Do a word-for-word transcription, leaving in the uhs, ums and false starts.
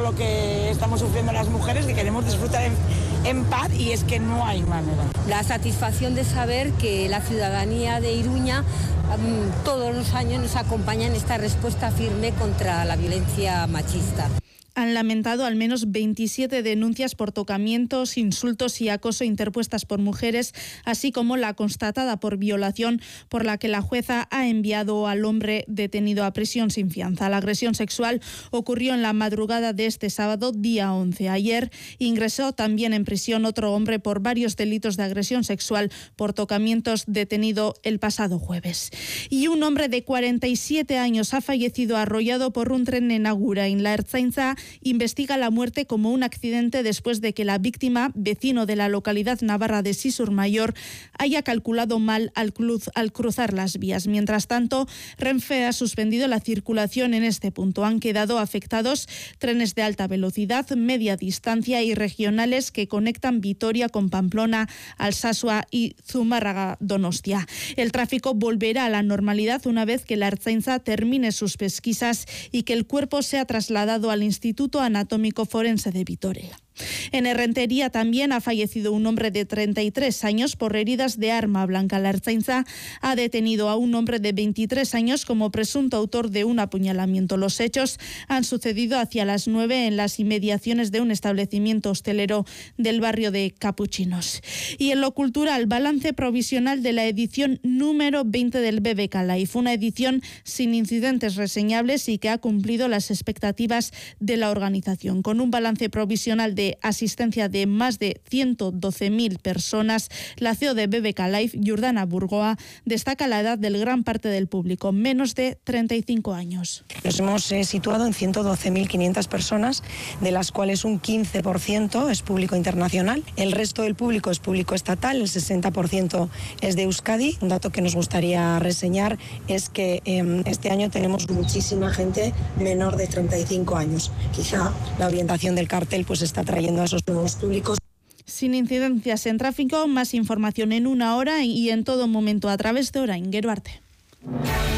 lo que estamos sufriendo las mujeres, que queremos disfrutar en, en paz, y es que no hay manera. La satisfacción de saber que la ciudadanía de Iruña um, todos los años nos acompaña en esta respuesta firme contra la violencia machista. Han lamentado al menos veintisiete denuncias por tocamientos, insultos y acoso interpuestas por mujeres, así como la constatada por violación, por la que la jueza ha enviado al hombre detenido a prisión sin fianza. La agresión sexual ocurrió en la madrugada de este sábado, día once. Ayer ingresó también en prisión otro hombre por varios delitos de agresión sexual por tocamientos, detenido el pasado jueves. Y un hombre de cuarenta y siete años ha fallecido arrollado por un tren en Agurain. La Ertzaintza investiga la muerte como un accidente después de que la víctima, vecino de la localidad navarra de Sisur-Mayor, haya calculado mal al, cruz, al cruzar las vías. Mientras tanto, Renfe ha suspendido la circulación en este punto. Han quedado afectados trenes de alta velocidad, media distancia y regionales que conectan Vitoria con Pamplona, Alsasua y Zumárraga-Donostia. El tráfico volverá a la normalidad una vez que la Ertzaintza termine sus pesquisas y que el cuerpo sea trasladado al Instituto Anatómico Forense de Vitoria. En Errentería también ha fallecido un hombre de treinta y tres años por heridas de arma blanca. La Ertzaintza ha detenido a un hombre de veintitrés años como presunto autor de un apuñalamiento. Los hechos han sucedido hacia las nueve en las inmediaciones de un establecimiento hostelero del barrio de Capuchinos. Y en lo cultural, balance provisional de la edición número veinte del B B K Live, una edición sin incidentes reseñables y que ha cumplido las expectativas de la organización. Con un balance provisional de asistencia de más de ciento doce mil personas, la C E O de B B K Live, Jordana Burgoa, destaca la edad del gran parte del público, menos de treinta y cinco años. Nos hemos eh, situado en ciento doce mil quinientas personas, de las cuales un quince por ciento es público internacional. El resto del público es público estatal, el sesenta por ciento es de Euskadi. Un dato que nos gustaría reseñar es que eh, este año tenemos muchísima gente menor de treinta y cinco años. Quizá la orientación del cartel pues está trayendo a esos nuevos públicos. Sin incidencias en tráfico, más información en una hora y en todo momento a través de Orain. Gero arte.